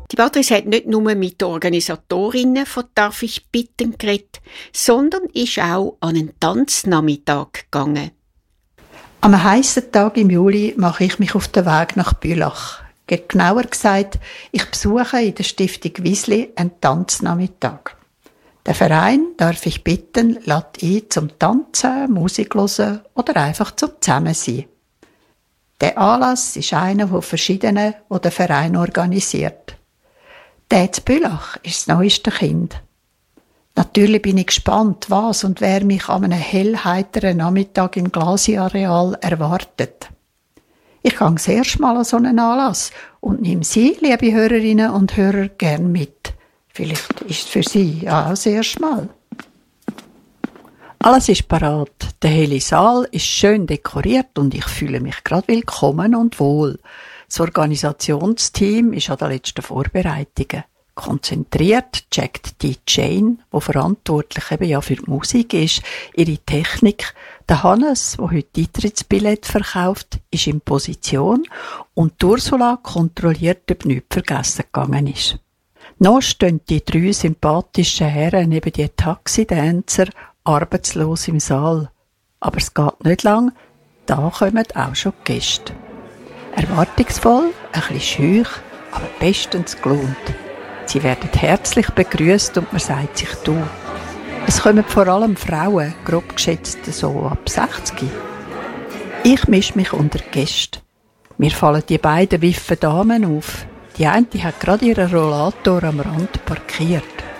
Die Patrice hat nicht nur mit den Organisatorinnen von «Darf ich bitten» geredet, sondern ist auch an einen Tanznachmittag gegangen. Am heissen Tag im Juli mache ich mich auf den Weg nach Bülach. Genauer gesagt, ich besuche in der Stiftung Wiesli einen Tanznachmittag. Der Verein «Darf ich bitten» lädt ein zum Tanzen, Musik hören oder einfach zum Zusammensein. Der Anlass ist einer von verschiedenen, die der Verein organisiert. Der zu Bülach ist das neueste Kind. Natürlich bin ich gespannt, was und wer mich an einem hellheiteren Nachmittag im Glasi-Areal erwartet. Ich gehe das erste Mal an so einen Anlass und nehme Sie, liebe Hörerinnen und Hörer, gern mit. Vielleicht ist es für Sie ja auch das erste Mal. Alles ist parat. Der helle Saal ist schön dekoriert und ich fühle mich gerade willkommen und wohl. Das Organisationsteam ist an den letzten Vorbereitungen. Konzentriert checkt die Jane, die verantwortlich eben ja für die Musik ist, ihre Technik. Der Hannes, der heute Eintrittsbillett verkauft, ist in Position und Ursula kontrolliert, ob nichts vergessen gegangen ist. Noch stehen die 3 sympathischen Herren neben die Taxidänzer arbeitslos im Saal. Aber es geht nicht lang, da kommen auch schon die Gäste. Erwartungsvoll, ein bisschen schüch, aber bestens gelohnt. Sie werden herzlich begrüßt und man sagt sich «du». Es kommen vor allem Frauen, grob geschätzt so ab 60. Ich mische mich unter die Gäste. Mir fallen die beiden wiffen Damen auf. Die eine hat gerade ihren Rollator am Rand parkiert.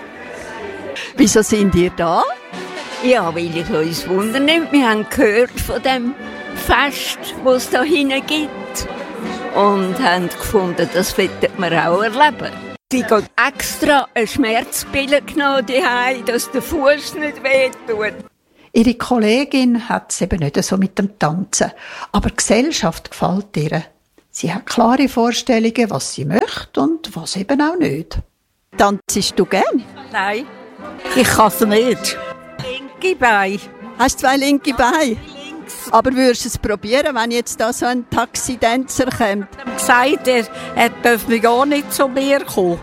«Wieso sind ihr da?» Ja, weil ich uns wundern. Wir haben gehört von dem Fest, das es da hinten gibt. Und haben gefunden, das wollten wir auch erleben. Sie haben extra eine Schmerzpille genommen, dass der Fuß nicht wehtut. Ihre Kollegin hat es eben nicht so mit dem Tanzen, aber die Gesellschaft gefällt ihr. Sie hat klare Vorstellungen, was sie möchte und was eben auch nicht. Tanzest du gern? Nein, ich kann es nicht. Linke Bein. Hast du 2 linke Beine? Aber würdest du es probieren, wenn jetzt da so ein Taxidänzer kommt? Gesagt, er dürfte gar nicht zu mir kommen.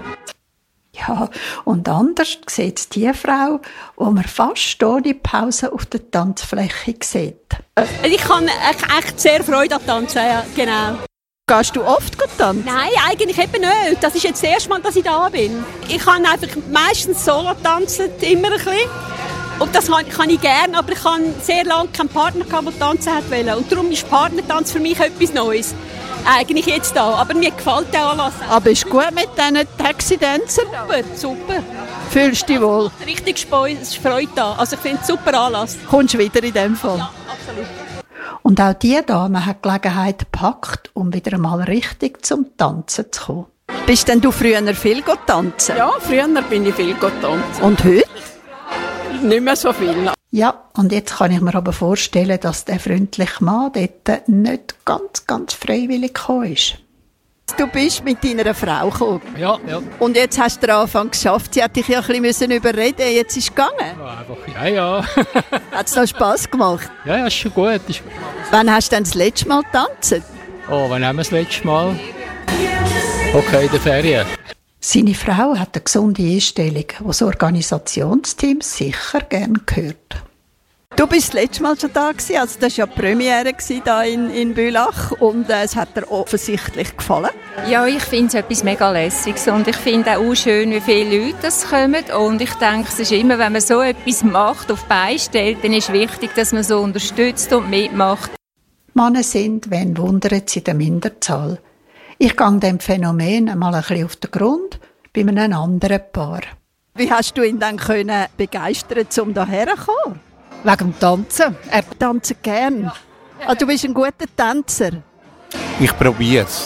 Ja, und anders sieht es die Frau, die man fast ohne Pause auf der Tanzfläche sieht. Ich habe echt sehr Freude an Tanzen, ja, genau. Gehst du oft tanzen? Nein, eigentlich eben nicht. Das ist jetzt das erste Mal, dass ich da bin. Ich kann einfach meistens solo tanzen, immer ein bisschen. Und das kann ich gerne, aber ich habe sehr lange keinen Partner gehabt, der tanzen wollte. Und darum ist Partnertanz für mich etwas Neues. Eigentlich jetzt da, aber mir gefällt der Anlass. Aber ist gut mit diesen Taxidänzern? Super. Fühlst du dich wohl? Richtig Freude da. Also ich finde es super Anlass. Kommst du wieder in dem Fall? Ja, absolut. Und auch diese Dame hat die Gelegenheit gepackt, um wieder einmal richtig zum Tanzen zu kommen. Bist denn du früher viel tanzen? Ja, früher bin ich viel tanzen. Und heute? Nicht mehr so viel. Ja, und jetzt kann ich mir aber vorstellen, dass der freundliche Mann dort nicht ganz freiwillig gekommen ist. Du bist mit deiner Frau gekommen. Ja. Und jetzt hast du den Anfang geschafft. Sie hat dich ja ein bisschen überreden. Jetzt ist es gegangen. Ja. Hat es noch Spass gemacht? Ja, ist schon gut. Wann hast du denn das letzte Mal getanzt? Oh, wann haben wir das letzte Mal? Okay, in der Ferien. Seine Frau hat eine gesunde Einstellung, die das Organisationsteam sicher gerne hört. Du bist das letzte Mal schon da gewesen, also das war ja die Premiere hier in Bülach und es hat dir offensichtlich gefallen. Ja, ich finde es etwas mega Lässiges und ich finde auch schön, wie viele Leute das kommen und ich denke, es ist immer, wenn man so etwas macht, auf die Beine stellt, dann ist wichtig, dass man so unterstützt und mitmacht. Männer sind, wenn wundert sie, in der Minderzahl. Ich gehe dem Phänomen einmal ein bisschen auf den Grund bei einem anderen Paar. Wie hast du ihn dann begeistern, um hierher zu kommen? Wegen dem Tanzen. Er tanzt gern. Ah, du bist ein guter Tänzer. Ich probiere es.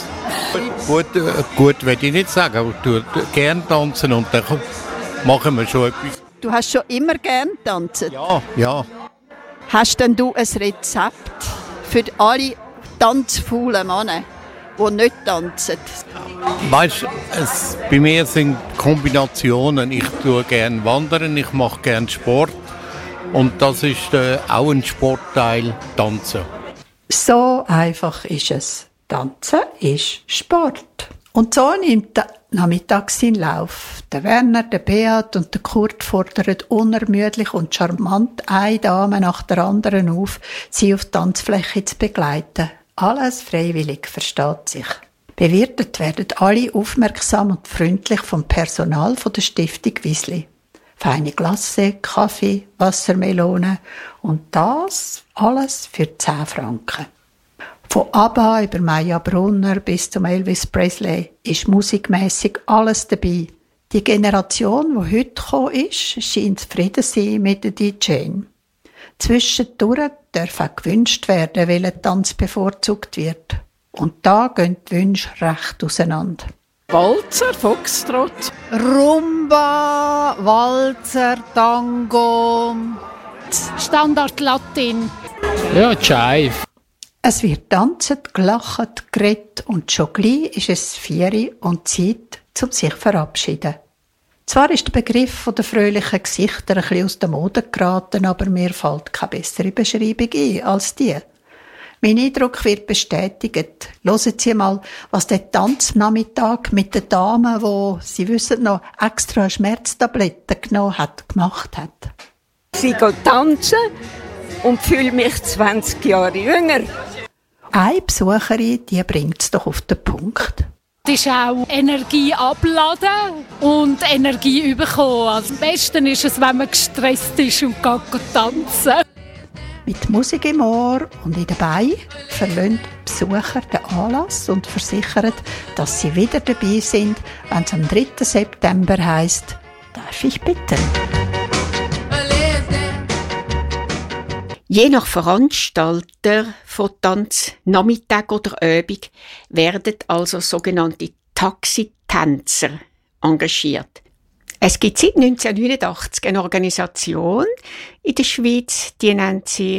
Gut will ich nicht sagen, aber ich tue gerne tanzen und dann machen wir schon etwas. Du hast schon immer gern tanzt? Ja. Hast denn du ein Rezept für alle tanzfaulen Männer, die nicht tanzen? Weißt du, bei mir sind Kombinationen. Ich tue gerne wandern, ich mache gerne Sport. Und das ist auch ein Sportteil, Tanzen. So einfach ist es. Tanzen ist Sport. Und so nimmt der nachmittags seinen Lauf. Der Werner, der Beat und der Kurt fordern unermüdlich und charmant eine Dame nach der anderen auf, sie auf die Tanzfläche zu begleiten. Alles freiwillig, versteht sich. Bewirtet werden alle aufmerksam und freundlich vom Personal von der Stiftung Wiesli. Feine Glasse, Kaffee, Wassermelone und das alles für 10 Franken. Von ABBA über Maya Brunner bis zum Elvis Presley ist musikmässig alles dabei. Die Generation, die heute gekommen ist, scheint zufrieden zu sein mit den DJs. Zwischendurch darf auch gewünscht werden, welcher Tanz bevorzugt wird. Und da gehen die Wünsche recht auseinander. Walzer, Foxtrot, Rumba, Walzer, Tango, Standard Latin. Ja, Jive. Es wird tanzt, gelacht, geredet und schon gleich ist es 4 und Zeit, um sich zu verabschieden. Zwar ist der Begriff der fröhlichen Gesichter ein bisschen aus der Mode geraten, aber mir fällt keine bessere Beschreibung ein als die. Mein Eindruck wird bestätigt. Hören Sie mal, was der Tanznachmittag mit den Damen, die, Sie wissen noch, extra Schmerztabletten genommen hat, gemacht hat. Sie geht tanzen und fühle mich 20 Jahre jünger. Eine Besucherin, die bringt es doch auf den Punkt. Das ist auch Energie abladen und Energie bekommen. Also am besten ist es, wenn man gestresst ist und geht tanzen. Mit Musik im Ohr und in den Beinen verlassen die Besucher den Anlass und versichern, dass sie wieder dabei sind, wenn es am 3. September heisst, darf ich bitten. Je nach Veranstalter von Tanz, Nachmittag oder Abend werden also sogenannte Taxitänzer engagiert. Es gibt seit 1989 eine Organisation in der Schweiz, die nennt sich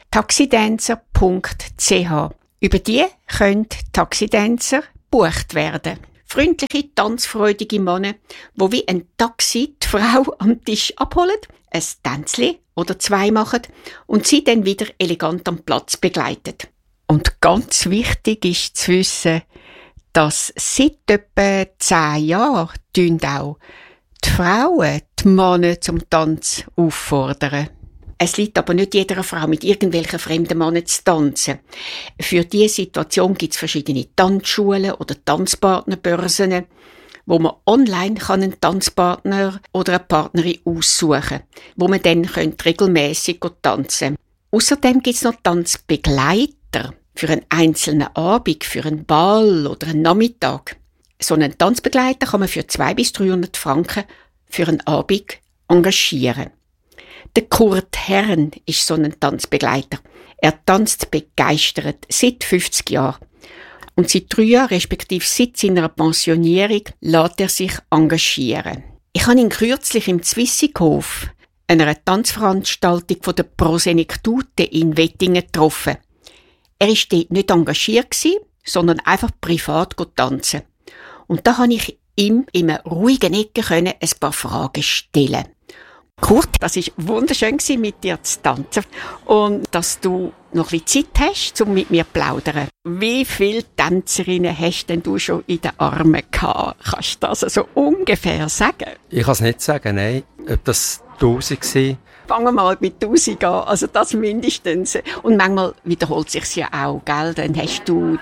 taxidänzer.ch. Über die können Taxidänzer gebucht werden. Freundliche, tanzfreudige Männer, die wie ein Taxi die Frau am Tisch abholen, ein Tänzchen oder 2 machen und sie dann wieder elegant am Platz begleiten. Und ganz wichtig ist zu wissen, dass seit etwa 10 Jahren auch die Frauen die Männer zum Tanz auffordern. Es liegt aber nicht jeder Frau mit irgendwelchen fremden Männern zu tanzen. Für diese Situation gibt es verschiedene Tanzschulen oder Tanzpartnerbörsen, wo man online einen Tanzpartner oder eine Partnerin aussuchen kann, wo man dann regelmässig tanzen kann. Außerdem gibt es noch Tanzbegleiter für einen einzelnen Abend, für einen Ball oder einen Nachmittag. So einen Tanzbegleiter kann man für 200 bis 300 Franken für einen Abend engagieren. Der Kurt Herren ist so ein Tanzbegleiter. Er tanzt begeistert seit 50 Jahren. Und seit 3 Jahren, respektive seit seiner Pensionierung, lässt er sich engagieren. Ich habe ihn kürzlich im Zwissighof, einer Tanzveranstaltung von der Prosenektute in Wettingen getroffen. Er war dort nicht engagiert, sondern einfach privat tanzen. Und da konnte ich ihm in einer ruhigen Ecke ein paar Fragen stellen. Kurt, das war wunderschön, mit dir zu tanzen und dass du noch ein bisschen Zeit hast, um mit mir zu plaudern. Wie viele Tänzerinnen hast denn du schon in den Armen gehabt? Kannst du das so ungefähr sagen? Ich kann es nicht sagen, nein. Ob das 1000 waren? Fangen wir mal mit 1000 an, also das mindestens. Und manchmal wiederholt sich's ja auch, gell? Dann wirst du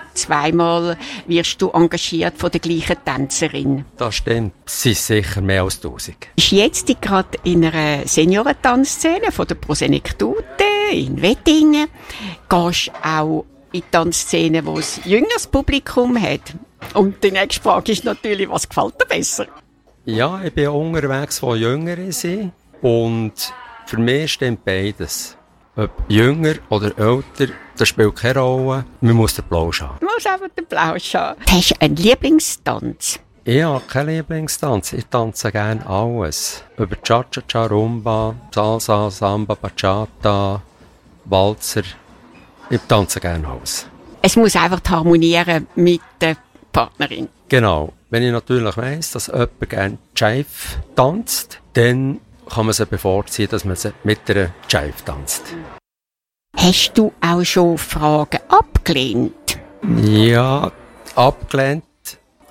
engagiert von der gleichen Tänzerin. Das stimmt. Es sind sicher mehr als 1000. Ist jetzt gerade in einer Seniorentanzszene von der Prosenektute in Wettingen. Gehst auch in Tanzszenen, wo es jüngeres Publikum hat. Und die nächste Frage ist natürlich, was gefällt dir besser? Ja, ich bin unterwegs, wo Jüngere sind. Und für mich stimmt beides. Ob jünger oder älter, das spielt keine Rolle. Man muss den Plausch haben. Du musst einfach den Plausch haben. Hast du einen Lieblingstanz? Ich habe keinen Lieblingstanz. Ich tanze gerne alles. Über Cha-Cha-Cha, Rumba, Salsa, Samba, Bachata, Walzer. Ich tanze gerne alles. Es muss einfach harmonieren mit der Partnerin. Genau. Wenn ich natürlich weiss, dass jemand gerne Jive tanzt, dann kann man sie bevorziehen, dass man sie mit einer Jive tanzt. Hast du auch schon Fragen abgelehnt? Ja, abgelehnt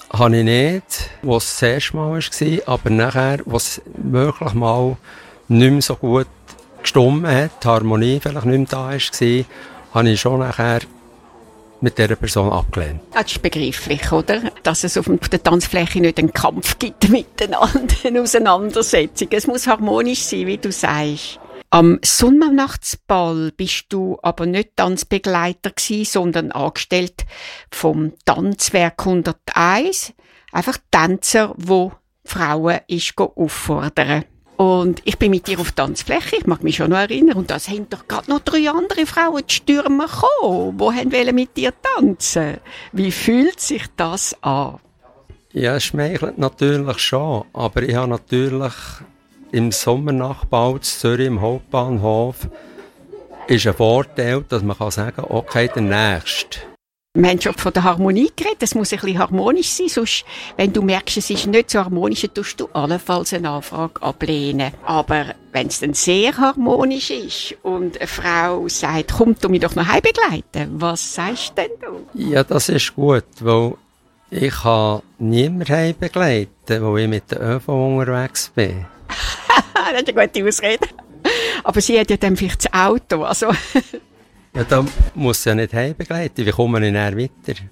habe ich nicht, was es das erste Mal war, aber nachher, was wirklich mal nicht mehr so gut gestimmt hat, die Harmonie vielleicht nicht mehr da war, habe ich schon nachher mit dieser Person abgelehnt. Das ist begreiflich, oder? Dass es auf der Tanzfläche nicht einen Kampf gibt miteinander, eine Auseinandersetzung. Es muss harmonisch sein, wie du sagst. Am Sommernnachtsball bist du aber nicht Tanzbegleiter gewesen, sondern angestellt vom Tanzwerk 101. Einfach Tänzer, wo Frauen auffordern. Und ich bin mit dir auf die Tanzfläche, ich mag mich schon noch erinnern, und da sind doch gerade noch 3 andere Frauen, die Stürmer gekommen, die wollten mit dir tanzen. Wie fühlt sich das an? Ja, es schmeichelt natürlich schon, aber ich habe natürlich im Sommernachtball in Zürich im Hauptbahnhof ist ein Vorteil, dass man sagen kann, okay, der Nächste. Wir haben schon von der Harmonie geredet, es muss ein bisschen harmonisch sein, sonst, wenn du merkst, es ist nicht so harmonisch, dann tust du allenfalls eine Anfrage ablehnen. Aber wenn es dann sehr harmonisch ist und eine Frau sagt, komm, du mich doch noch heim begleiten, was sagst denn du? Ja, das ist gut, weil ich kann niemanden heim begleiten, weil ich mit der ÖV unterwegs bin. Das ist eine gute Ausrede. Aber sie hat ja dann vielleicht das Auto, also... Ja, da muss ja nicht heimbegleiten. Wie komme ich näher weiter?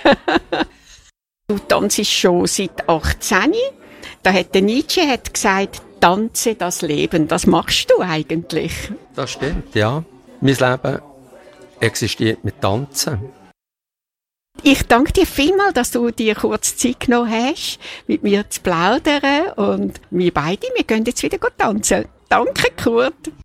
Du tanzt schon seit 18. Da hat der Nietzsche gesagt, tanze das Leben. Das machst du eigentlich. Das stimmt, ja. Mein Leben existiert mit Tanzen. Ich danke dir vielmals, dass du dir kurz Zeit genommen hast, mit mir zu plaudern. Und wir beide, wir gehen jetzt wieder tanzen. Danke, Kurt.